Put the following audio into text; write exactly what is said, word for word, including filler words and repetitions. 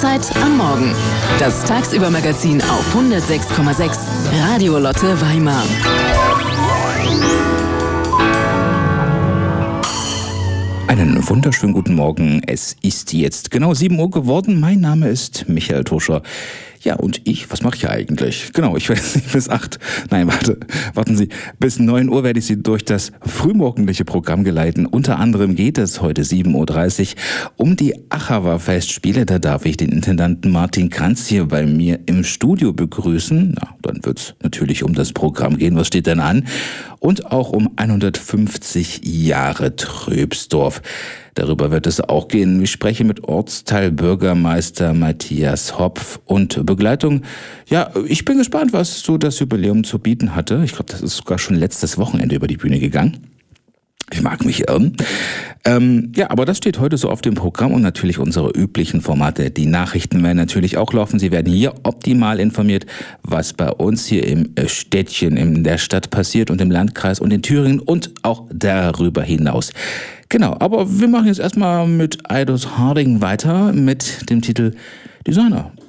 Arbeit am Morgen. Das Tagsüber-Magazin auf hundertsechs Komma sechs Radio Lotte Weimar. Einen wunderschönen guten Morgen. Es ist jetzt genau sieben Uhr geworden. Mein Name ist Michael Tuscher. Ja, und ich, was mache ich eigentlich? Genau, ich werde nicht bis acht, nein, warte, warten Sie, bis neun Uhr werde ich Sie durch das frühmorgendliche Programm geleiten. Unter anderem geht es heute sieben Uhr dreißig um die Achawa-Festspiele. Da darf ich den Intendanten Martin Kranz hier bei mir im Studio begrüßen. Na, dann wird es natürlich um das Programm gehen. Was steht denn an? Und auch um hundertfünfzig Jahre Tröbsdorf. Darüber wird es auch gehen. Ich spreche mit Ortsteilbürgermeister Matthias Hopf und Begleitung. Ja, ich bin gespannt, was so das Jubiläum zu bieten hatte. Ich glaube, das ist sogar schon letztes Wochenende über die Bühne gegangen. Ich mag mich irren. Ähm, ja, aber das steht heute so auf dem Programm und natürlich unsere üblichen Formate. Die Nachrichten werden natürlich auch laufen. Sie werden hier optimal informiert, was bei uns hier im Städtchen, in der Stadt passiert und im Landkreis und in Thüringen und auch darüber hinaus. Genau, aber wir machen jetzt erstmal mit Eidos Harding weiter mit dem Titel Designer.